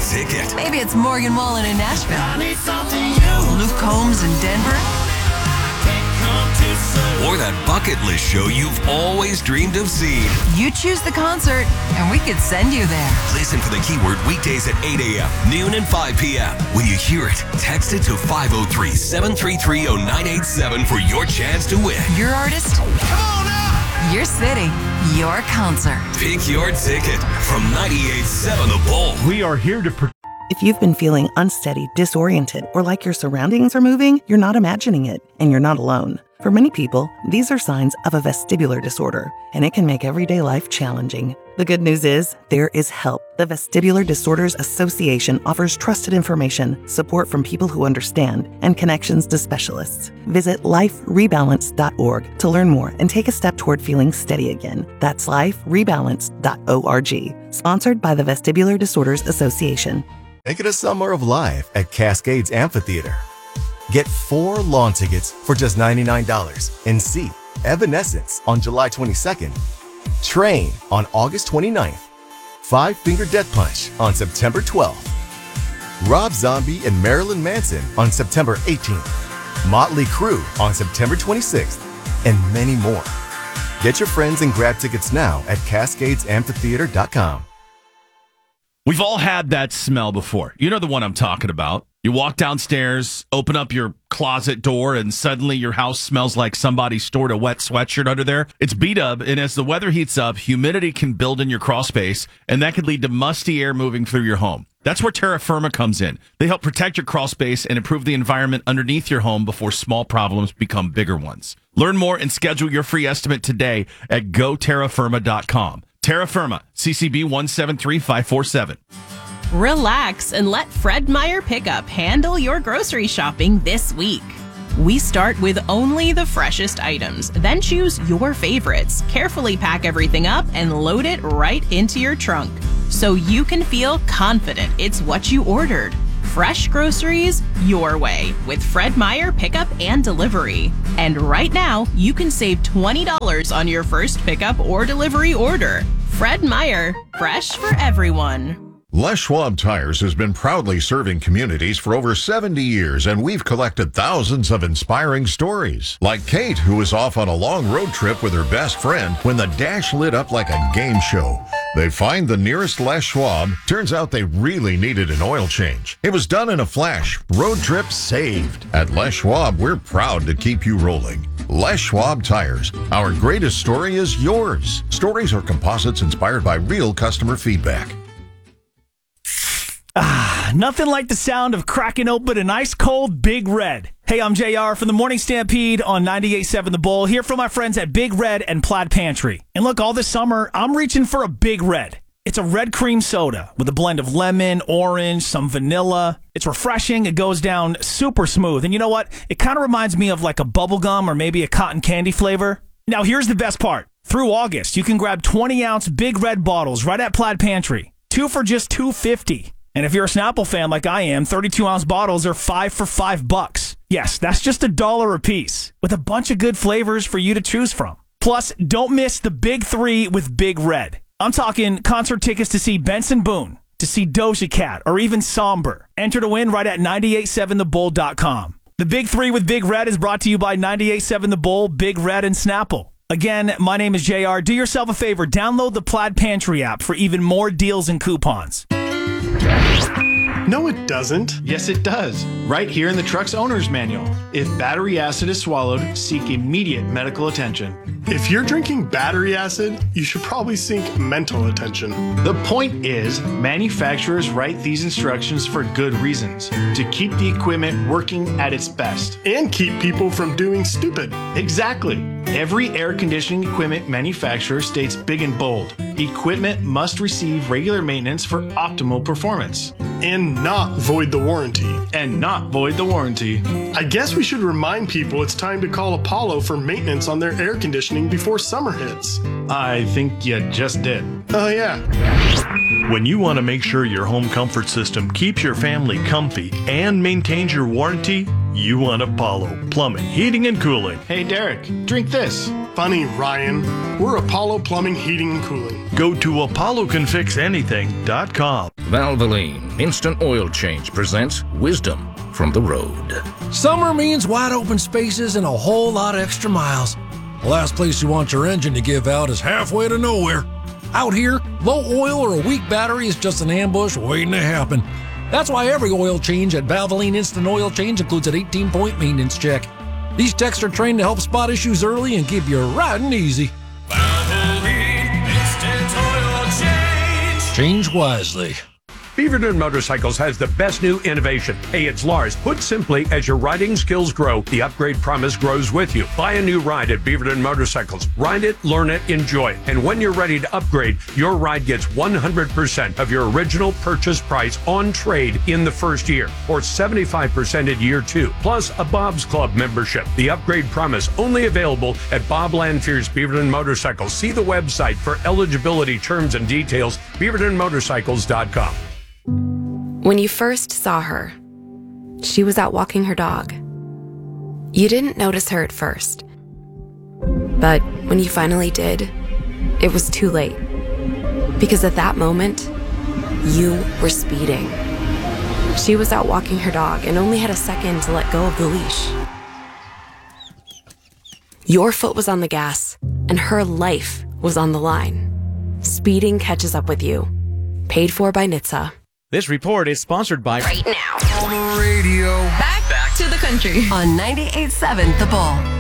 ticket. Maybe it's Morgan Wallen in Nashville. I need something new. Luke Combs in Denver. Or that bucket list show you've always dreamed of seeing. You choose the concert, and we could send you there. Listen for the keyword weekdays at 8 a.m., noon, and 5 p.m. When you hear it, text it to 503-733-0987 for your chance to win. Your artist, Come on now. your city, your concert. Pick your ticket from 98.7 The Bull. We are here to protect. If you've been feeling unsteady, disoriented, or like your surroundings are moving, you're not imagining it, and you're not alone. For many people, these are signs of a vestibular disorder, and it can make everyday life challenging. The good news is, there is help. The Vestibular Disorders Association offers trusted information, support from people who understand, and connections to specialists. Visit liferebalance.org to learn more and take a step toward feeling steady again. That's liferebalance.org. Sponsored by the Vestibular Disorders Association. Make it a summer of life at Cascades Amphitheater. Get 4 lawn tickets for just $99 and see Evanescence on July 22nd, Train on August 29th, Five Finger Death Punch on September 12th, Rob Zombie and Marilyn Manson on September 18th, Motley Crue on September 26th, and many more. Get your friends and grab tickets now at CascadesAmphitheater.com. We've all had that smell before. You know the one I'm talking about. You walk downstairs, open up your closet door, and suddenly your house smells like somebody stored a wet sweatshirt under there. It's B-Dub, and as the weather heats up, humidity can build in your crawl space, and that could lead to musty air moving through your home. That's where Terra Firma comes in. They help protect your crawl space and improve the environment underneath your home before small problems become bigger ones. Learn more and schedule your free estimate today at goterrafirma.com. Terra Firma, CCB 173547. Relax and let Fred Meyer Pickup handle your grocery shopping this week. We start with only the freshest items, then choose your favorites, carefully pack everything up, and load it right into your trunk so you can feel confident it's what you ordered. Fresh groceries your way with Fred Meyer Pickup and Delivery. And right now, you can save $20 on your first pickup or delivery order. Fred Meyer, fresh for everyone. Les Schwab Tires has been proudly serving communities for over 70 years, and we've collected thousands of inspiring stories. Like Kate, who was off on a long road trip with her best friend when the dash lit up like a game show. They find the nearest Les Schwab. Turns out they really needed an oil change. It was done in a flash. Road trip saved. At Les Schwab, we're proud to keep you rolling. Les Schwab Tires. Our greatest story is yours. Stories are composites inspired by real customer feedback. Nothing like the sound of cracking open an ice-cold Big Red. Hey, I'm JR from the Morning Stampede on 98.7 The Bull, here from my friends at Big Red and Plaid Pantry. And look, all this summer, I'm reaching for a Big Red. It's a red cream soda with a blend of lemon, orange, some vanilla. It's refreshing. It goes down super smooth. And you know what? It kind of reminds me of like a bubblegum or maybe a cotton candy flavor. Now, here's the best part. Through August, you can grab 20-ounce Big Red bottles right at Plaid Pantry. 2 for just $2.50. And if you're a Snapple fan like I am, 32-ounce bottles are 5 for $5. Yes, that's just $1 a piece, with a bunch of good flavors for you to choose from. Plus, don't miss the Big 3 with Big Red. I'm talking concert tickets to see Benson Boone, to see Doja Cat, or even Somber. Enter to win right at 987thebull.com. The Big 3 with Big Red is brought to you by 98.7 The Bull, Big Red, and Snapple. Again, my name is JR. Do yourself a favor. Download the Plaid Pantry app for even more deals and coupons. No, it doesn't. Yes, it does. Right here in the truck's owner's manual. If battery acid is swallowed, seek immediate medical attention. If you're drinking battery acid, you should probably seek mental attention. The point is, manufacturers write these instructions for good reasons. To keep the equipment working at its best. And keep people from doing stupid. Exactly. Every air conditioning equipment manufacturer states big and bold. Equipment must receive regular maintenance for optimal performance. And not void the warranty. And not void the warranty. I guess we should remind people it's time to call Apollo for maintenance on their air conditioning before summer hits. I think you just did. Oh, yeah. When you want to make sure your home comfort system keeps your family comfy and maintains your warranty, you want Apollo Plumbing, Heating, and Cooling. Hey, Derek, drink this. funny, Ryan. We're Apollo Plumbing, Heating, and Cooling. Go to ApolloCanFixAnything.com. Valvoline Instant Oil Change presents Wisdom from the Road. Summer means wide open spaces and a whole lot of extra miles. The last place you want your engine to give out is halfway to nowhere. Out here, low oil or a weak battery is just an ambush waiting to happen. That's why every oil change at Valvoline Instant Oil Change includes an 18-point maintenance check. These techs are trained to help spot issues early and keep you riding easy. Valvoline Instant Oil Change. Change wisely. Beaverton Motorcycles has the best new innovation. Hey, it's Lars. Put simply, as your riding skills grow, the upgrade promise grows with you. Buy a new ride at Beaverton Motorcycles. Ride it, learn it, enjoy it. And when you're ready to upgrade, your ride gets 100% of your original purchase price on trade in the first year, or 75% in year 2, plus a Bob's Club membership. The upgrade promise only available at Bob Lanfear's Beaverton Motorcycles. See the website for eligibility terms and details, beavertonmotorcycles.com. When you first saw her, she was out walking her dog. You didn't notice her at first. But when you finally did, it was too late. Because at that moment, you were speeding. She was out walking her dog and only had a second to let go of the leash. Your foot was on the gas, and her life was on the line. Speeding catches up with you. Paid for by NHTSA. This report is sponsored by Right now. On the radio. Back to the country on 98.7 The Bull.